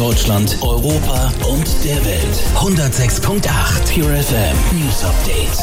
Deutschland, Europa und der Welt. 106.8 Pure FM News Update.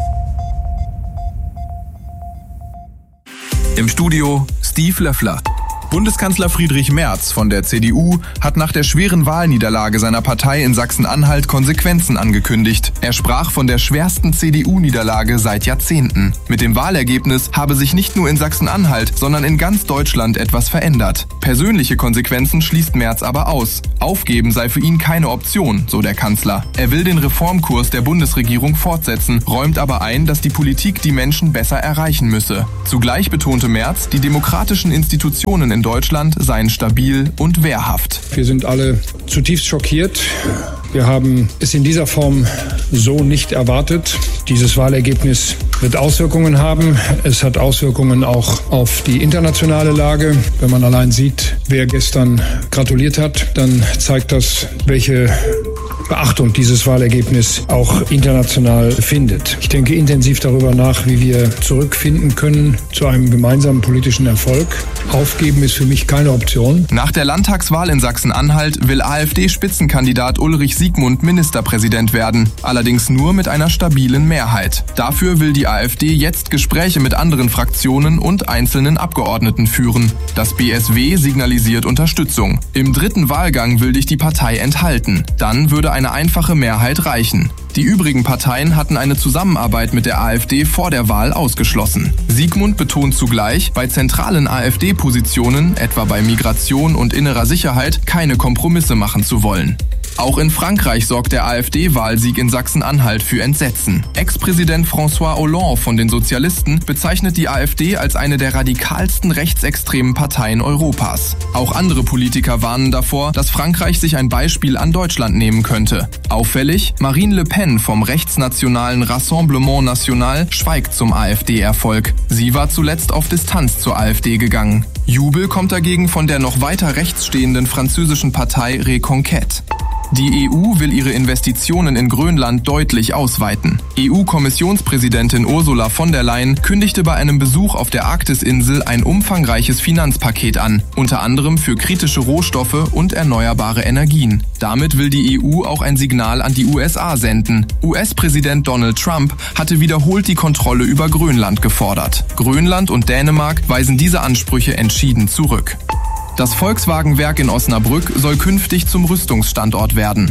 Im Studio Steve Löffler. Bundeskanzler Friedrich Merz von der CDU hat nach der schweren Wahlniederlage seiner Partei in Sachsen-Anhalt Konsequenzen angekündigt. Er sprach von der schwersten CDU-Niederlage seit Jahrzehnten. Mit dem Wahlergebnis habe sich nicht nur in Sachsen-Anhalt, sondern in ganz Deutschland etwas verändert. Persönliche Konsequenzen schließt Merz aber aus. Aufgeben sei für ihn keine Option, so der Kanzler. Er will den Reformkurs der Bundesregierung fortsetzen, räumt aber ein, dass die Politik die Menschen besser erreichen müsse. Zugleich betonte Merz, die demokratischen Institutionen in Deutschland seien stabil und wehrhaft. Wir sind alle zutiefst schockiert. Wir haben es in dieser Form so nicht erwartet. Dieses Wahlergebnis wird Auswirkungen haben. Es hat Auswirkungen auch auf die internationale Lage. Wenn man allein sieht, wer gestern gratuliert hat, dann zeigt das, welche Beachtung dieses Wahlergebnis auch international findet. Ich denke intensiv darüber nach, wie wir zurückfinden können zu einem gemeinsamen politischen Erfolg. Aufgeben ist für mich keine Option. Nach der Landtagswahl in Sachsen-Anhalt will AfD-Spitzenkandidat Ulrich Siegmund Ministerpräsident werden, allerdings nur mit einer stabilen Mehrheit. Dafür will die AfD jetzt Gespräche mit anderen Fraktionen und einzelnen Abgeordneten führen. Das BSW signalisiert Unterstützung. Im dritten Wahlgang will sich die Partei enthalten. Dann würde eine einfache Mehrheit reichen. Die übrigen Parteien hatten eine Zusammenarbeit mit der AfD vor der Wahl ausgeschlossen. Siegmund betont zugleich, bei zentralen AfD-Positionen, etwa bei Migration und innerer Sicherheit, keine Kompromisse machen zu wollen. Auch in Frankreich sorgt der AfD-Wahlsieg in Sachsen-Anhalt für Entsetzen. Ex-Präsident François Hollande von den Sozialisten bezeichnet die AfD als eine der radikalsten rechtsextremen Parteien Europas. Auch andere Politiker warnen davor, dass Frankreich sich ein Beispiel an Deutschland nehmen könnte. Auffällig, Marine Le Pen vom rechtsnationalen Rassemblement National schweigt zum AfD-Erfolg. Sie war zuletzt auf Distanz zur AfD gegangen. Jubel kommt dagegen von der noch weiter rechts stehenden französischen Partei Reconquête. Die EU will ihre Investitionen in Grönland deutlich ausweiten. EU-Kommissionspräsidentin Ursula von der Leyen kündigte bei einem Besuch auf der Arktisinsel ein umfangreiches Finanzpaket an, unter anderem für kritische Rohstoffe und erneuerbare Energien. Damit will die EU auch ein Signal an die USA senden. US-Präsident Donald Trump hatte wiederholt die Kontrolle über Grönland gefordert. Grönland und Dänemark weisen diese Ansprüche entschieden zurück. Das Volkswagen-Werk in Osnabrück soll künftig zum Rüstungsstandort werden.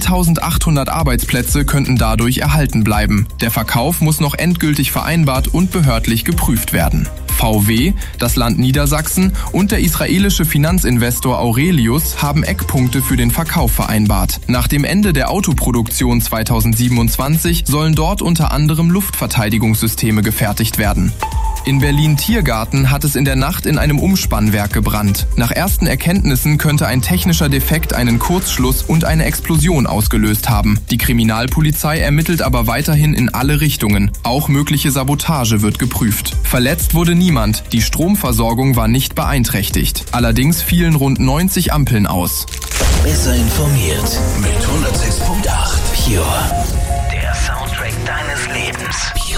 1800 Arbeitsplätze könnten dadurch erhalten bleiben. Der Verkauf muss noch endgültig vereinbart und behördlich geprüft werden. VW, das Land Niedersachsen und der israelische Finanzinvestor Aurelius haben Eckpunkte für den Verkauf vereinbart. Nach dem Ende der Autoproduktion 2027 sollen dort unter anderem Luftverteidigungssysteme gefertigt werden. In Berlin-Tiergarten hat es in der Nacht in einem Umspannwerk gebrannt. Nach ersten Erkenntnissen könnte ein technischer Defekt einen Kurzschluss und eine Explosion ausgelöst haben. Die Kriminalpolizei ermittelt aber weiterhin in alle Richtungen. Auch mögliche Sabotage wird geprüft. Verletzt wurde niemand. Die Stromversorgung war nicht beeinträchtigt. Allerdings fielen rund 90 Ampeln aus. Besser informiert mit 106.8 Pure. Der Soundtrack deines Lebens.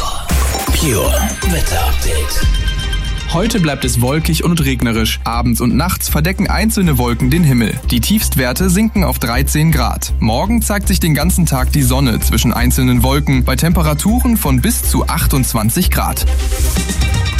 Pure Wetter Update. Heute bleibt es wolkig und regnerisch. Abends und nachts verdecken einzelne Wolken den Himmel. Die Tiefstwerte sinken auf 13 Grad. Morgen zeigt sich den ganzen Tag die Sonne zwischen einzelnen Wolken bei Temperaturen von bis zu 28 Grad.